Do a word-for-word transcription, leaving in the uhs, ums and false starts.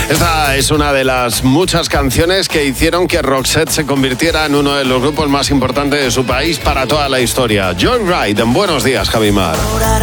Esta es una de las muchas canciones que hicieron que Roxette se convirtiera en uno de los grupos más importantes de su país para toda la historia. Joyride, en Buenos Días, Javi Mar.